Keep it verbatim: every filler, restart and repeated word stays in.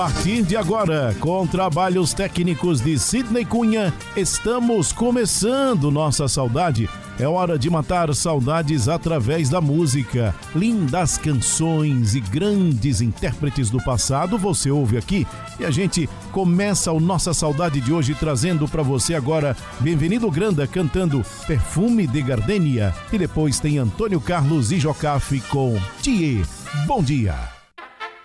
A partir de agora, com trabalhos técnicos de Sidney Cunha, estamos começando Nossa Saudade. É hora de matar saudades através da música. Lindas canções e grandes intérpretes do passado você ouve aqui. E a gente começa o Nossa Saudade de hoje trazendo para você agora Bem-vindo Granda cantando Perfume de Gardenia. E depois tem Antônio Carlos e Jocafe com Thier. Bom dia!